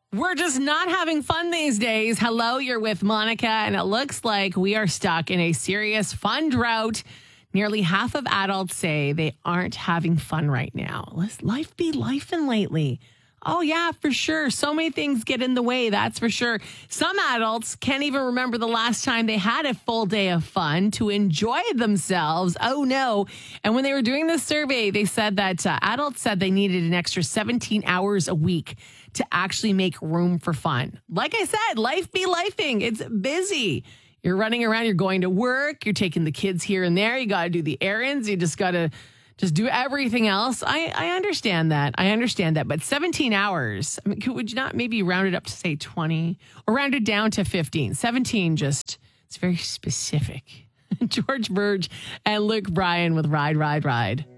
We're just not having fun these days. Hello, you're with Monica, and it looks like we are stuck in a serious fun drought. Nearly half of adults say they aren't having fun right now. Let's life be lifing lately. Oh, yeah, for sure. So many things get in the way, that's for sure. Some adults can't even remember the last time they had a full day of fun to enjoy themselves. Oh, no. And when they were doing this survey, they said that adults said they needed an extra 17 hours a week to actually make room for fun. Like I said, life be lifing. It's busy. You're running around, you're going to work, you're taking the kids here and there. You got to do the errands. You just got to do everything else. I understand that. I understand that. But 17 hours, I mean, would you not maybe round it up to say 20 or round it down to 15? 17 just, it's very specific. George Burge and Luke Bryan with Ride, Ride, Ride.